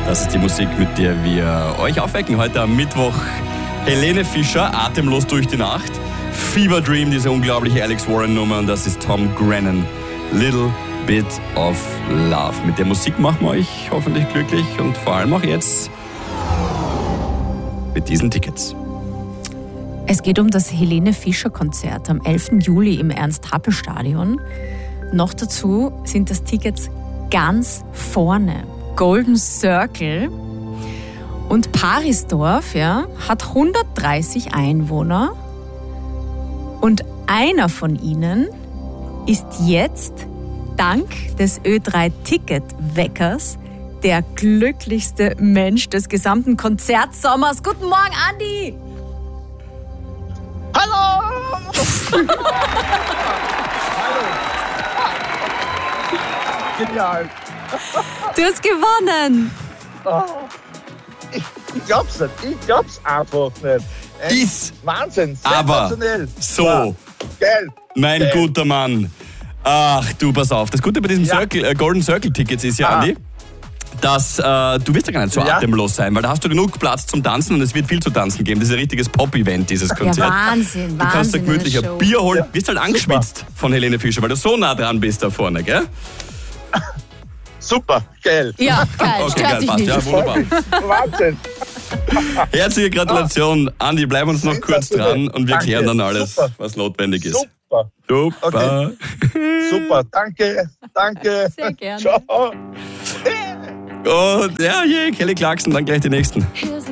Das ist die Musik, mit der wir euch aufwecken. Heute am Mittwoch Helene Fischer, Atemlos durch die Nacht. Fever Dream, diese unglaubliche Alex Warren-Nummer. Und das ist Tom Grennan. Little Bit of Love. Mit der Musik machen wir euch hoffentlich glücklich und vor allem auch jetzt mit diesen Tickets. Es geht um das Helene Fischer Konzert am 11. Juli im Ernst-Happel-Stadion. Noch dazu sind das Tickets ganz vorne. Golden Circle. Und Parisdorf hat 130 Einwohner. Und einer von ihnen ist jetzt, dank des Ö3-Ticket-Weckers, der glücklichste Mensch des gesamten Konzertsommers. Guten Morgen, Andi! Hallo! Genial! Du hast gewonnen! Oh, ich glaub's nicht. Ich glaub's einfach nicht. Ist Wahnsinn, aber sensationell. so, Ja, geil. mein Geil. guter Mann. Ach du, pass auf. Das Gute bei diesen Golden Circle Tickets ist ja, Andi, dass du wirst ja gar nicht so atemlos sein, weil da hast du genug Platz zum Tanzen und es wird viel zu tanzen geben. Das ist ein richtiges Pop-Event, dieses Konzert. Ja, Wahnsinn, Du kannst da gemütlich ein Show. Bier holen. Wirst halt angeschwitzt von Helene Fischer, weil du so nah dran bist da vorne, gell? Super, geil. Ja, geil, Okay, stört geil, dich passt. nicht. Ja, wunderbar. Wahnsinn. Herzliche Gratulation, Andi. Bleib uns noch kurz dran und wir Danke. klären dann alles, Super. was notwendig ist. Super. Super. Okay. Super, danke. Sehr gerne. Ciao. Und Kelly Clarkson, dann gleich die nächsten.